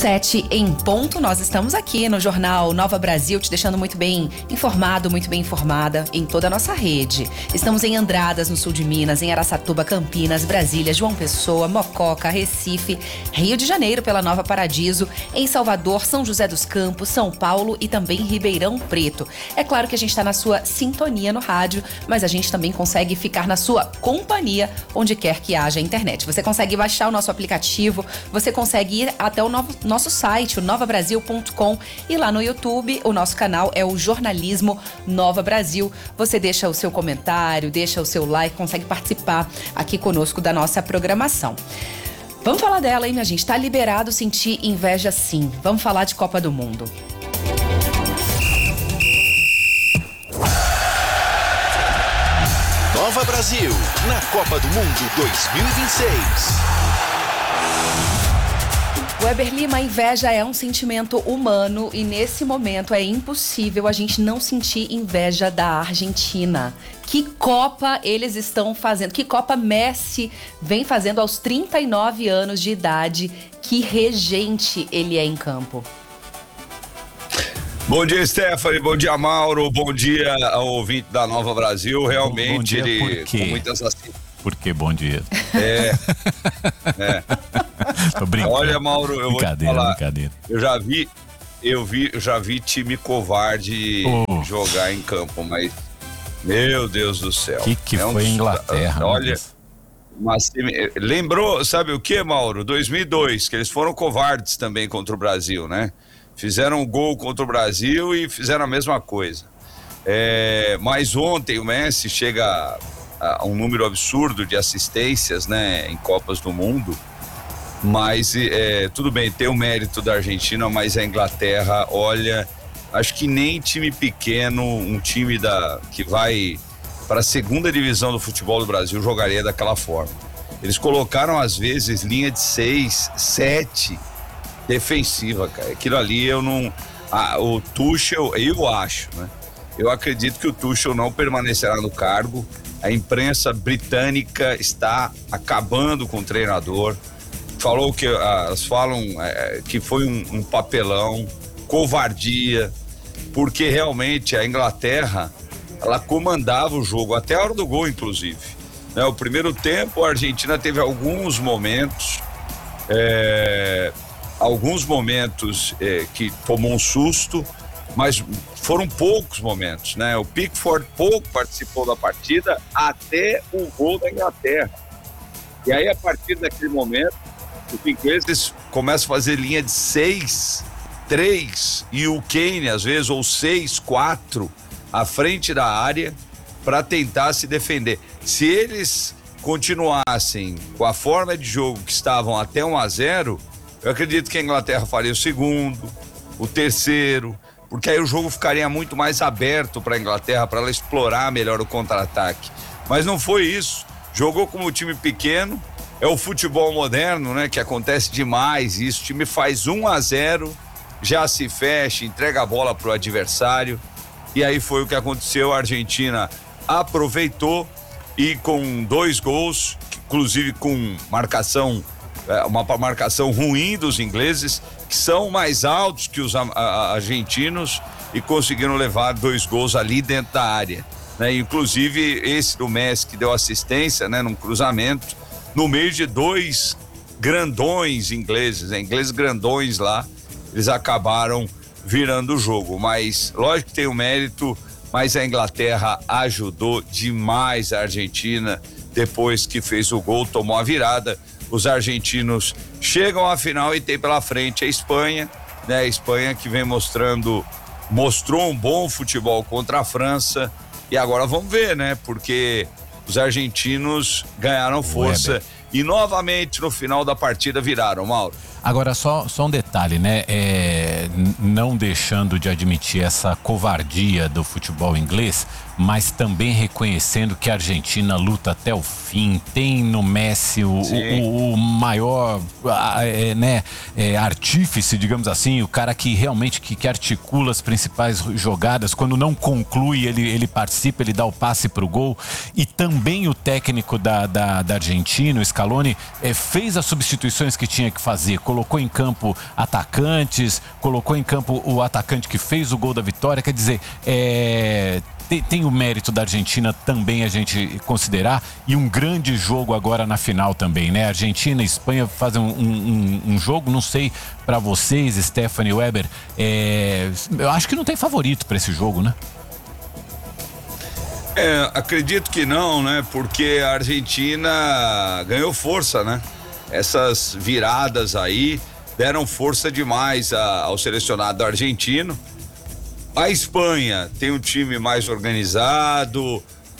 Speaker 4: 7 em ponto, nós estamos aqui no Jornal Nova Brasil, te deixando muito bem informado, muito bem informada em toda a nossa rede. Estamos em Andradas, no sul de Minas, em Araçatuba, Campinas, Brasília, João Pessoa, Mococa, Recife, Rio de Janeiro pela Nova Paradiso, em Salvador, São José dos Campos, São Paulo e também Ribeirão Preto. É claro que a gente está na sua sintonia no rádio, mas a gente também consegue ficar na sua companhia onde quer que haja internet. Você consegue baixar o nosso aplicativo, você consegue ir até o nosso site, o novabrasil.com, e lá no YouTube o nosso canal é o Jornalismo Nova Brasil. Você deixa o seu comentário, deixa o seu like, consegue participar aqui conosco da nossa programação. Vamos falar dela, hein, minha gente? Tá liberado sentir inveja, sim. Vamos falar de Copa do Mundo.
Speaker 18: Nova Brasil, na Copa do Mundo 2026.
Speaker 4: Weber Lima, a inveja é um sentimento humano e nesse momento é impossível a gente não sentir inveja da Argentina. Que Copa eles estão fazendo, que Copa Messi vem fazendo aos 39 anos de idade, que regente ele é em campo.
Speaker 19: Bom dia, Stephanie, bom dia, Mauro, bom dia ao ouvinte da Nova Brasil, realmente
Speaker 3: bom dia,
Speaker 19: ele com muitas
Speaker 3: Por que bom dia?
Speaker 19: Tô brincando. Olha, Mauro, eu vou te falar,
Speaker 3: brincadeira.
Speaker 19: Eu já vi time covarde jogar em campo, mas meu Deus do céu.
Speaker 3: Que foi a Inglaterra?
Speaker 19: Olha, mas lembrou, sabe o que, Mauro? 2002, que eles foram covardes também contra o Brasil, né? Fizeram um gol contra o Brasil e fizeram a mesma coisa. Mas ontem o Messi chega a um número absurdo de assistências, né, em Copas do Mundo. Mas tudo bem, tem o mérito da Argentina, mas a Inglaterra, olha, acho que nem time pequeno, um time que vai para a segunda divisão do futebol do Brasil jogaria daquela forma. Eles colocaram às vezes linha de 6, 7 defensiva, cara. Aquilo ali eu não... o Tuchel, eu acho, né? Eu acredito que o Tuchel não permanecerá no cargo. A imprensa britânica está acabando com o treinador. Elas falam que foi um papelão, covardia, porque realmente a Inglaterra, ela comandava o jogo, até a hora do gol, inclusive. Né? O primeiro tempo, a Argentina teve alguns momentos que tomou um susto, mas foram poucos momentos, né? O Pickford pouco participou da partida até o gol da Inglaterra. E aí, a partir daquele momento, os ingleses começam a fazer linha de 6, 3 e o Kane, às vezes, ou 6, 4 à frente da área para tentar se defender. Se eles continuassem com a forma de jogo que estavam até 1-0, eu acredito que a Inglaterra faria o segundo, o terceiro, porque aí o jogo ficaria muito mais aberto para a Inglaterra, para ela explorar melhor o contra-ataque. Mas não foi isso. Jogou como time pequeno, é o futebol moderno, né, que acontece demais isso. O time faz 1-0, já se fecha, entrega a bola pro adversário, e aí foi o que aconteceu. A Argentina aproveitou e com 2 gols, inclusive com uma marcação ruim dos ingleses, que são mais altos que os argentinos, e conseguiram levar 2 gols ali dentro da área, né? Inclusive esse do Messi, que deu assistência, né, num cruzamento no meio de 2 grandões ingleses, né? Ingleses grandões lá, eles acabaram virando o jogo. Mas lógico que tem o mérito, mas a Inglaterra ajudou demais a Argentina. Depois que fez o gol, tomou a virada. Os argentinos chegam à final e tem pela frente a Espanha, né? A Espanha que mostrou um bom futebol contra a França, e agora vamos ver, né? Porque os argentinos ganharam força e novamente no final da partida viraram, Mauro.
Speaker 3: Agora só um detalhe, né? Não deixando de admitir essa covardia do futebol inglês, mas também reconhecendo que a Argentina luta até o fim. Tem no Messi o maior artífice, digamos assim, o cara que realmente que articula as principais jogadas. Quando não conclui, ele participa, ele dá o passe para o gol. E também o técnico da Argentina, o Scaloni, fez as substituições que tinha que fazer. Colocou em campo atacantes, colocou em campo o atacante que fez o gol da vitória. Quer dizer, tem o mérito da Argentina também a gente considerar, e um grande jogo agora na final também, né? Argentina e Espanha fazem um jogo, não sei para vocês, Stephanie, Weber, eu acho que não tem favorito para esse jogo, né?
Speaker 19: Acredito que não, né? Porque a Argentina ganhou força, né? Essas viradas aí deram força demais ao selecionado argentino. A Espanha tem um time mais organizado,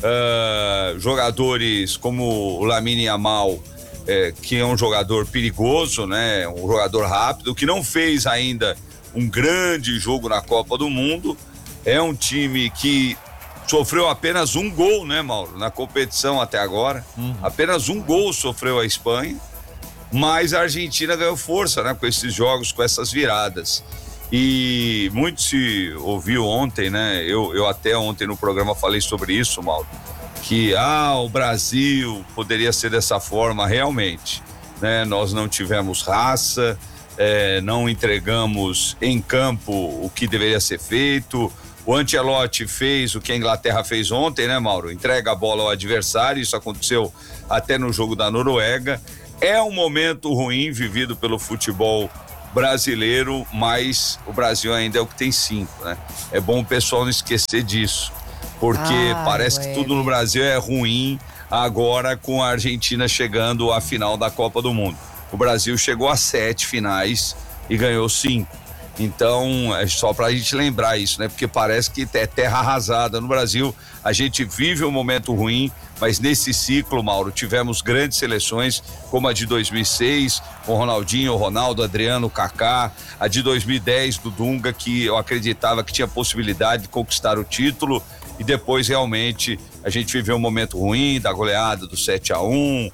Speaker 19: jogadores como o Lamine Yamal, que é um jogador perigoso, né? Um jogador rápido, que não fez ainda um grande jogo na Copa do Mundo. É um time que sofreu apenas um gol, né, Mauro? Na competição até agora. Apenas um gol sofreu a Espanha, mas a Argentina ganhou força, né? Com esses jogos, com essas viradas. E muito se ouviu ontem, né? Eu até ontem no programa falei sobre isso, Mauro, que o Brasil poderia ser dessa forma realmente, né? Nós não tivemos raça, não entregamos em campo o que deveria ser feito. O Ancelotti fez o que a Inglaterra fez ontem, né, Mauro? Entrega a bola ao adversário, isso aconteceu até no jogo da Noruega. É um momento ruim vivido pelo futebol brasileiro, mas o Brasil ainda é o que tem 5, né? É bom o pessoal não esquecer disso, porque parece que tudo no Brasil é ruim agora com a Argentina chegando à final da Copa do Mundo. O Brasil chegou a 7 finais e ganhou 5. Então, é só pra gente lembrar isso, né? Porque parece que é terra arrasada no Brasil. A gente vive um momento ruim, mas nesse ciclo, Mauro, tivemos grandes seleções, como a de 2006, com Ronaldinho, Ronaldo, Adriano, Kaká, a de 2010 do Dunga, que eu acreditava que tinha possibilidade de conquistar o título, e depois realmente a gente viveu um momento ruim da goleada do 7-1,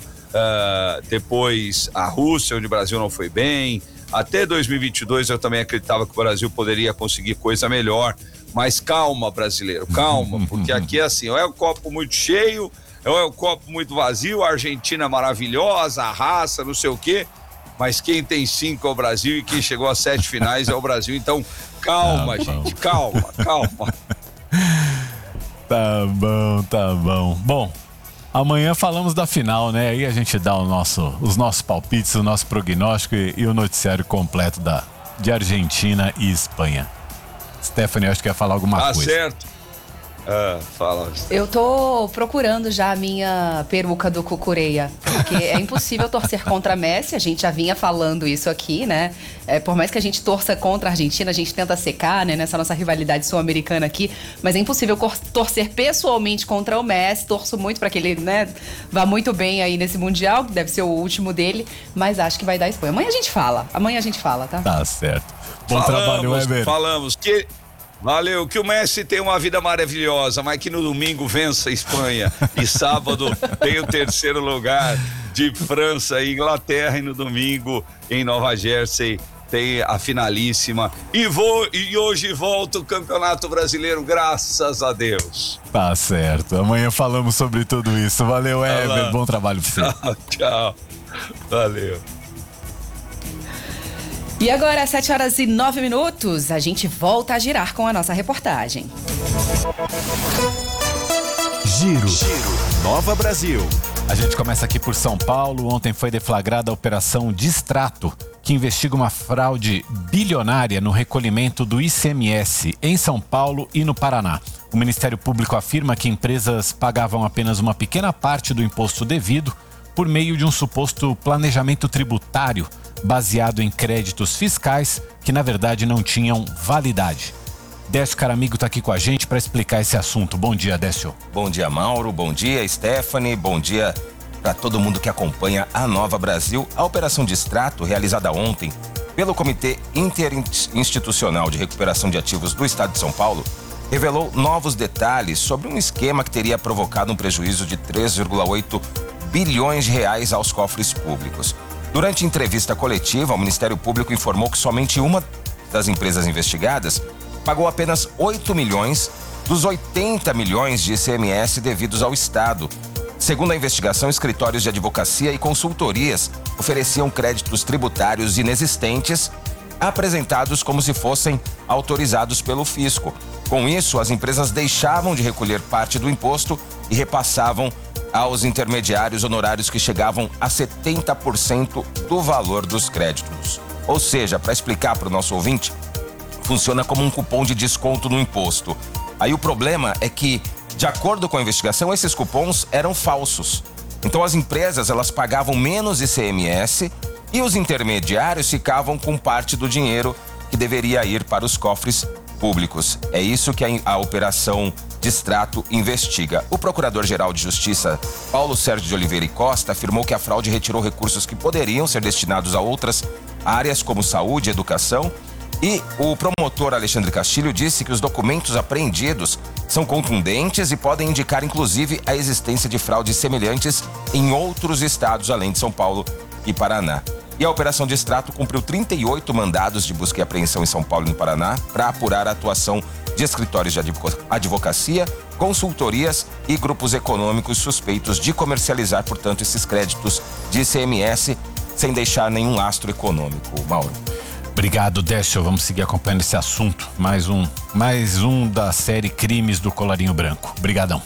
Speaker 19: depois a Rússia, onde o Brasil não foi bem. Até 2022 eu também acreditava que o Brasil poderia conseguir coisa melhor, mas calma, brasileiro, calma, porque aqui é assim, ou é o copo muito cheio, ou é o copo muito vazio. A Argentina é maravilhosa, a raça, não sei o quê, mas quem tem 5 é o Brasil e quem chegou a 7 finais é o Brasil. Então calma, gente, calma.
Speaker 3: Tá bom. Bom, amanhã falamos da final, né? Aí a gente dá os nossos palpites, o nosso prognóstico e o noticiário completo de Argentina e Espanha. Stephanie, acho que ia falar alguma coisa.
Speaker 19: Certo. Fala.
Speaker 4: Eu tô procurando já a minha peruca do Cucureia, porque é impossível torcer contra a Messi, a gente já vinha falando isso aqui, né? Por mais que a gente torça contra a Argentina, a gente tenta secar, né, nessa nossa rivalidade sul-americana aqui, mas é impossível torcer pessoalmente contra o Messi. Torço muito para que ele, né, vá muito bem aí nesse Mundial, que deve ser o último dele, mas acho que vai dar Espanha. Amanhã a gente fala, tá?
Speaker 3: Tá certo. Bom trabalho, Weber.
Speaker 19: Falamos que... Valeu, que o Messi tem uma vida maravilhosa, mas que no domingo vença a Espanha e sábado tem o 3º lugar de França e Inglaterra, e no domingo em Nova Jersey tem a finalíssima. E hoje volta o Campeonato Brasileiro, graças a Deus.
Speaker 3: Tá certo, amanhã falamos sobre tudo isso. Valeu, Weber, bom trabalho pra você.
Speaker 19: Tchau. Valeu.
Speaker 4: E agora, às 7h09, a gente volta a girar com a nossa reportagem.
Speaker 18: Giro. Nova Brasil.
Speaker 3: A gente começa aqui por São Paulo. Ontem foi deflagrada a Operação Distrato, que investiga uma fraude bilionária no recolhimento do ICMS em São Paulo e no Paraná. O Ministério Público afirma que empresas pagavam apenas uma pequena parte do imposto devido por meio de um suposto planejamento tributário baseado em créditos fiscais que, na verdade, não tinham validade. Décio Caramigo está aqui com a gente para explicar esse assunto. Bom dia, Décio.
Speaker 20: Bom dia, Mauro. Bom dia, Stephanie. Bom dia para todo mundo que acompanha a Nova Brasil. A Operação Distrato, realizada ontem pelo Comitê Interinstitucional de Recuperação de Ativos do Estado de São Paulo, revelou novos detalhes sobre um esquema que teria provocado um prejuízo de 3,8 bilhões de reais aos cofres públicos. Durante entrevista coletiva, o Ministério Público informou que somente uma das empresas investigadas pagou apenas 8 milhões dos 80 milhões de ICMS devidos ao Estado. Segundo a investigação, escritórios de advocacia e consultorias ofereciam créditos tributários inexistentes, apresentados como se fossem autorizados pelo fisco. Com isso, as empresas deixavam de recolher parte do imposto e repassavam aos intermediários honorários que chegavam a 70% do valor dos créditos. Ou seja, para explicar para o nosso ouvinte, funciona como um cupom de desconto no imposto. Aí o problema é que, de acordo com a investigação, esses cupons eram falsos. Então as empresas, elas pagavam menos ICMS e os intermediários ficavam com parte do dinheiro que deveria ir para os cofres públicos. É isso que a Operação Distrato investiga. O Procurador-Geral de Justiça, Paulo Sérgio de Oliveira e Costa, afirmou que a fraude retirou recursos que poderiam ser destinados a outras áreas como saúde e educação. E o promotor Alexandre Castilho disse que os documentos apreendidos são contundentes e podem indicar, inclusive, a existência de fraudes semelhantes em outros estados, além de São Paulo e Paraná. E a Operação Distrato cumpriu 38 mandados de busca e apreensão em São Paulo e no Paraná para apurar a atuação de escritórios de advocacia, consultorias e grupos econômicos suspeitos de comercializar, portanto, esses créditos de ICMS sem deixar nenhum lastro econômico. Mauro.
Speaker 3: Obrigado, Décio. Vamos seguir acompanhando esse assunto. Mais um da série Crimes do Colarinho Branco. Obrigadão.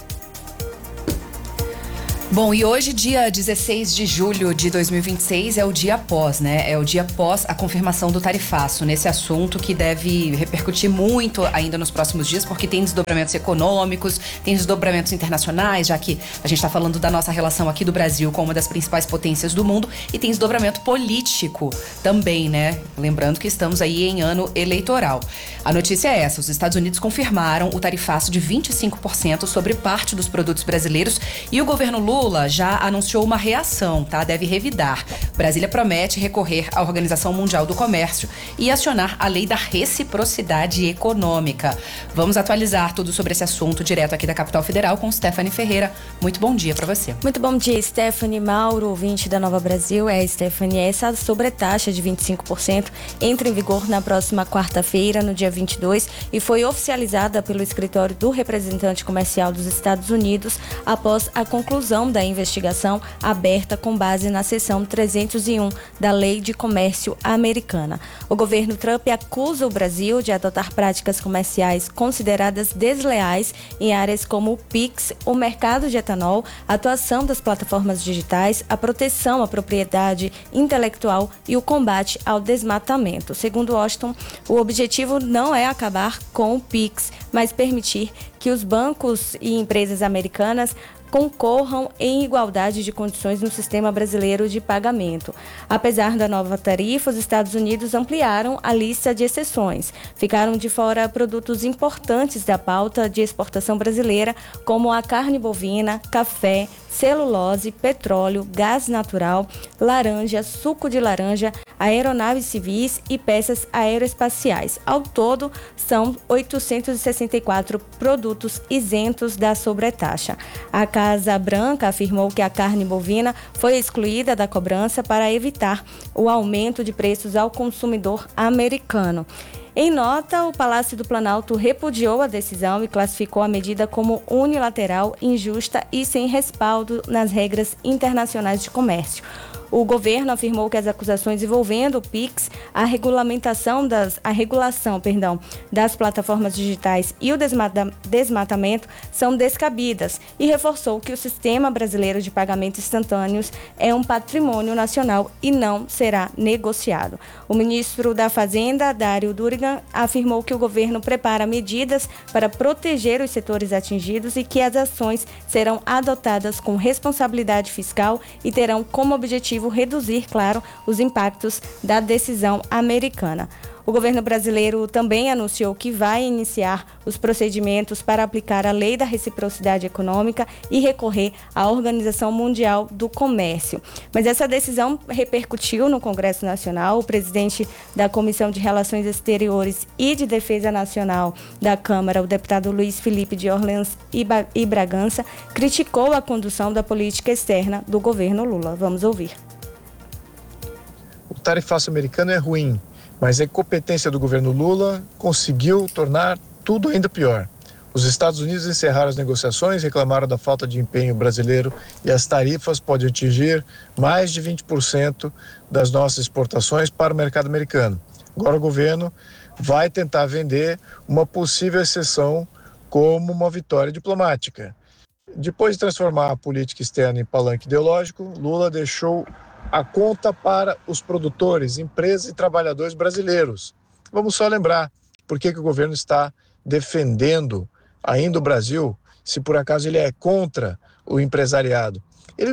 Speaker 4: Bom, e hoje, dia 16 de julho de 2026, é o dia após, né? É o dia após a confirmação do tarifaço, nesse assunto que deve repercutir muito ainda nos próximos dias, porque tem desdobramentos econômicos, tem desdobramentos internacionais, já que a gente está falando da nossa relação aqui do Brasil com uma das principais potências do mundo, e tem desdobramento político também, né? Lembrando que estamos aí em ano eleitoral. A notícia é essa: os Estados Unidos confirmaram o tarifaço de 25% sobre parte dos produtos brasileiros e o governo Lula já anunciou uma reação, tá? Deve revidar. Brasília promete recorrer à Organização Mundial do Comércio e acionar a lei da reciprocidade econômica. Vamos atualizar tudo sobre esse assunto direto aqui da Capital Federal com Stephanie Ferreira. Muito bom dia para você.
Speaker 21: Muito bom dia, Stephanie. Mauro, ouvinte da Nova Brasil. Stephanie, essa sobretaxa de 25% entra em vigor na próxima quarta-feira, no dia 22, e foi oficializada pelo escritório do representante comercial dos Estados Unidos após a conclusão da investigação aberta com base na seção 301 da Lei de Comércio Americana. O governo Trump acusa o Brasil de adotar práticas comerciais consideradas desleais em áreas como o PIX, o mercado de etanol, a atuação das plataformas digitais, a proteção à propriedade intelectual e o combate ao desmatamento. Segundo Washington, o objetivo não é acabar com o PIX, mas permitir que os bancos e empresas americanas concorram em igualdade de condições no sistema brasileiro de pagamento. Apesar da nova tarifa, os Estados Unidos ampliaram a lista de exceções. Ficaram de fora produtos importantes da pauta de exportação brasileira, como a carne bovina, café, celulose, petróleo, gás natural, laranja, suco de laranja, aeronaves civis e peças aeroespaciais. Ao todo, são 864 produtos isentos da sobretaxa. A Casa Branca afirmou que a carne bovina foi excluída da cobrança para evitar o aumento de preços ao consumidor americano. Em nota, o Palácio do Planalto repudiou a decisão e classificou a medida como unilateral, injusta e sem respaldo nas regras internacionais de comércio. O governo afirmou que as acusações envolvendo o PIX, a regulação das plataformas digitais e o desmatamento são descabidas e reforçou que o sistema brasileiro de pagamentos instantâneos é um patrimônio nacional e não será negociado. O ministro da Fazenda, Dário Durigan, afirmou que o governo prepara medidas para proteger os setores atingidos e que as ações serão adotadas com responsabilidade fiscal e terão como objetivo reduzir, claro, os impactos da decisão americana. O governo brasileiro também anunciou que vai iniciar os procedimentos para aplicar a lei da reciprocidade econômica e recorrer à Organização Mundial do Comércio. Mas essa decisão repercutiu no Congresso Nacional. O presidente da Comissão de Relações Exteriores e de Defesa Nacional da Câmara, o deputado Luiz Felipe de Orleans e Bragança, criticou a condução da política externa do governo Lula. Vamos ouvir.
Speaker 5: O tarifaço americano é ruim, mas a incompetência do governo Lula conseguiu tornar tudo ainda pior. Os Estados Unidos encerraram as negociações, reclamaram da falta de empenho brasileiro e as tarifas podem atingir mais de 20% das nossas exportações para o mercado americano. Agora o governo vai tentar vender uma possível exceção como uma vitória diplomática. Depois de transformar a política externa em palanque ideológico, Lula deixou a conta para os produtores, empresas e trabalhadores brasileiros. Vamos só lembrar por que o governo está defendendo ainda o Brasil, se por acaso ele é contra o empresariado. Ele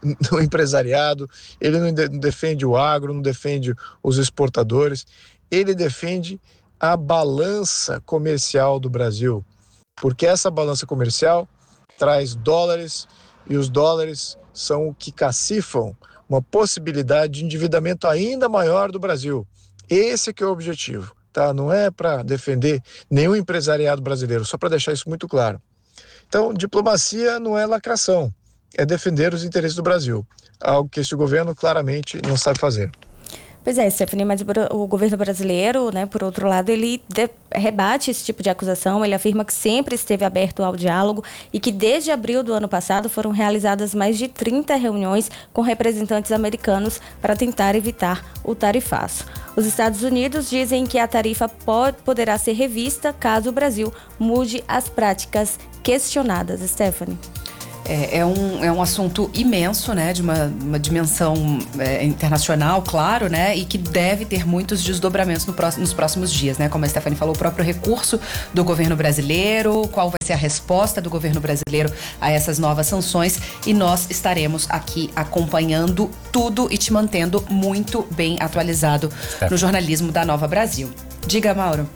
Speaker 5: não defende o agro, não defende os exportadores, ele defende a balança comercial do Brasil, porque essa balança comercial traz dólares e os dólares são o que cacifam uma possibilidade de endividamento ainda maior do Brasil. Esse que é o objetivo, tá? Não é para defender nenhum empresariado brasileiro, só para deixar isso muito claro. Então, diplomacia não é lacração, é defender os interesses do Brasil, algo que este governo claramente não sabe fazer.
Speaker 21: Pois é, Stephanie, mas o governo brasileiro, né, por outro lado, ele rebate esse tipo de acusação. Ele afirma que sempre esteve aberto ao diálogo e que desde abril do ano passado foram realizadas mais de 30 reuniões com representantes americanos para tentar evitar o tarifaço. Os Estados Unidos dizem que a tarifa poderá ser revista caso o Brasil mude as práticas questionadas. Stephanie.
Speaker 4: É um assunto imenso, né, de uma dimensão internacional, claro, né, e que deve ter muitos desdobramentos nos próximos dias, né, como a Stephanie falou, o próprio recurso do governo brasileiro, qual vai ser a resposta do governo brasileiro a essas novas sanções, e nós estaremos aqui acompanhando tudo e te mantendo muito bem atualizado no jornalismo da Nova Brasil. Diga, Mauro.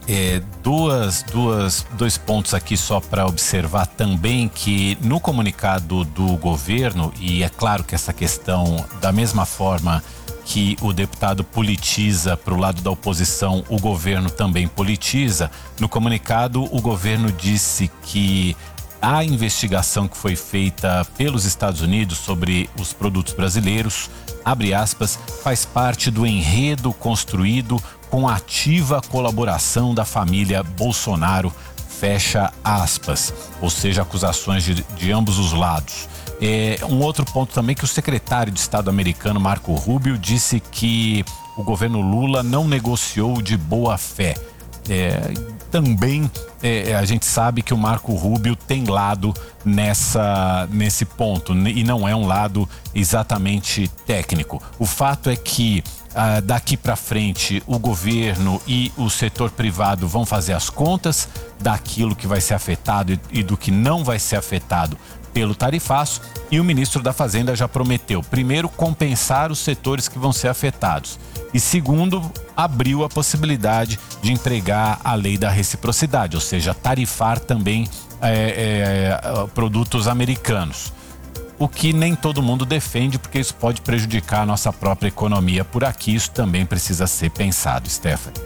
Speaker 3: Dois pontos aqui só para observar também, que no comunicado do governo, e é claro que essa questão, da mesma forma que o deputado politiza para o lado da oposição, o governo também politiza. No comunicado, o governo disse que a investigação que foi feita pelos Estados Unidos sobre os produtos brasileiros, abre aspas, faz parte do enredo construído com a ativa colaboração da família Bolsonaro, fecha aspas. Ou seja, acusações de ambos os lados. Um outro ponto também, que o secretário de Estado americano, Marco Rubio, disse que o governo Lula não negociou de boa fé. Também a gente sabe que o Marco Rubio tem lado nesse ponto, e não é um lado exatamente técnico. O fato é que daqui para frente o governo e o setor privado vão fazer as contas daquilo que vai ser afetado e do que não vai ser afetado pelo tarifaço, e o ministro da Fazenda já prometeu, primeiro, compensar os setores que vão ser afetados, e segundo, abriu a possibilidade de entregar a lei da reciprocidade, ou seja, tarifar também produtos americanos. O que nem todo mundo defende, porque isso pode prejudicar a nossa própria economia por aqui. Isso também precisa ser pensado, Stephanie.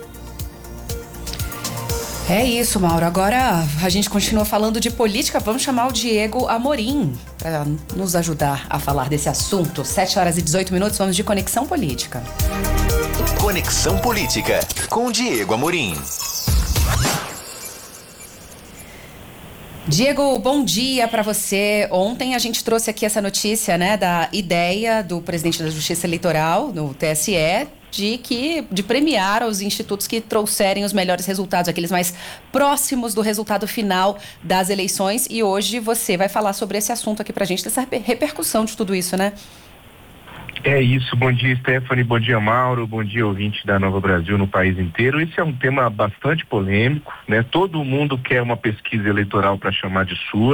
Speaker 4: É isso, Mauro. Agora a gente continua falando de política. Vamos chamar o Diego Amorim para nos ajudar a falar desse assunto. 7h18, vamos de Conexão Política.
Speaker 18: Conexão Política, com Diego Amorim.
Speaker 4: Diego, bom dia para você. Ontem a gente trouxe aqui essa notícia, né, da ideia do presidente da Justiça Eleitoral, no TSE, de premiar os institutos que trouxerem os melhores resultados, aqueles mais próximos do resultado final das eleições. E hoje você vai falar sobre esse assunto aqui pra gente, dessa repercussão de tudo isso, né?
Speaker 22: É isso, bom dia, Stephanie, bom dia, Mauro, bom dia, ouvinte da Nova Brasil no país inteiro. Esse é um tema bastante polêmico, né? Todo mundo quer uma pesquisa eleitoral para chamar de sua,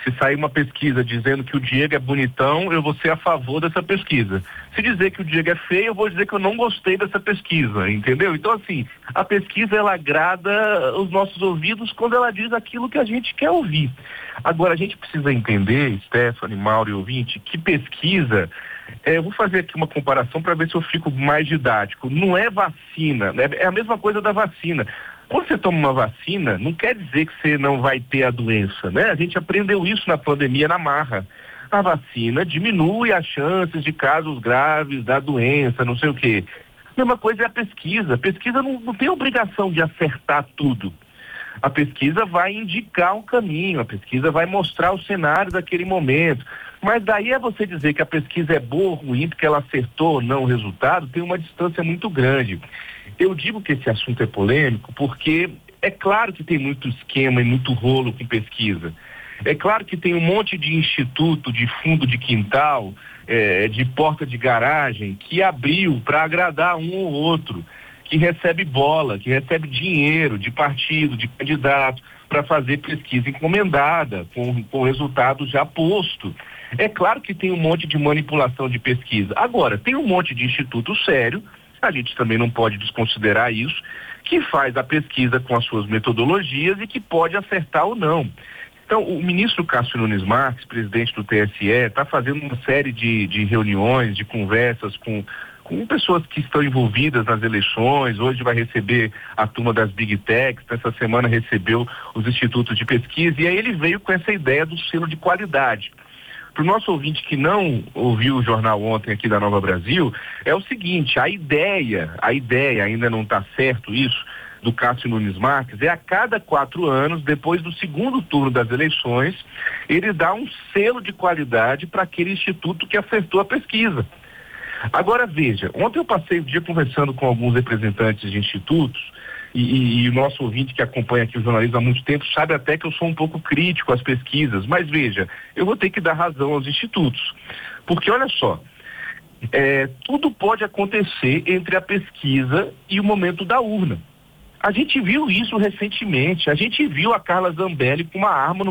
Speaker 22: Se sair uma pesquisa dizendo que o Diego é bonitão, eu vou ser a favor dessa pesquisa. Se dizer que o Diego é feio, eu vou dizer que eu não gostei dessa pesquisa, entendeu? Então, assim, a pesquisa, ela agrada os nossos ouvidos quando ela diz aquilo que a gente quer ouvir. Agora, a gente precisa entender, Stephanie, Mauro e ouvinte, que pesquisa... eu vou fazer aqui uma comparação para ver se eu fico mais didático. Não é vacina, né? É a mesma coisa da vacina. Quando você toma uma vacina, não quer dizer que você não vai ter a doença, né? A gente aprendeu isso na pandemia, na marra. A vacina diminui as chances de casos graves da doença, não sei o quê. A mesma coisa é a pesquisa. A pesquisa não tem obrigação de acertar tudo. A pesquisa vai indicar um caminho, a pesquisa vai mostrar o cenário daquele momento. Mas daí é você dizer que a pesquisa é boa ou ruim, porque ela acertou ou não o resultado, tem uma distância muito grande. Eu digo que esse assunto é polêmico porque é claro que tem muito esquema e muito rolo com pesquisa. É claro que tem um monte de instituto, de fundo de quintal, de porta de garagem, que abriu para agradar um ou outro, que recebe bola, que recebe dinheiro de partido, de candidato, para fazer pesquisa encomendada, com resultado já posto. É claro que tem um monte de manipulação de pesquisa. Agora, tem um monte de instituto sério, a gente também não pode desconsiderar isso, que faz a pesquisa com as suas metodologias e que pode acertar ou não. Então, o ministro Cássio Nunes Marques, presidente do TSE, está fazendo uma série de reuniões, de conversas com pessoas que estão envolvidas nas eleições. Hoje vai receber a turma das Big Techs, essa semana recebeu os institutos de pesquisa, e aí ele veio com essa ideia do selo de qualidade. Para o nosso ouvinte que não ouviu o jornal ontem aqui da Nova Brasil, é o seguinte, a ideia, ainda não está certo isso, do Cássio Nunes Marques, é a cada 4 anos, depois do segundo turno das eleições, ele dá um selo de qualidade para aquele instituto que acertou a pesquisa. Agora veja, ontem eu passei o dia conversando com alguns representantes de institutos, e o nosso ouvinte que acompanha aqui o jornalismo há muito tempo sabe até que eu sou um pouco crítico às pesquisas, mas veja, eu vou ter que dar razão aos institutos, porque olha só, tudo pode acontecer entre a pesquisa e o momento da urna. A gente viu isso recentemente, a gente viu a Carla Zambelli com uma arma no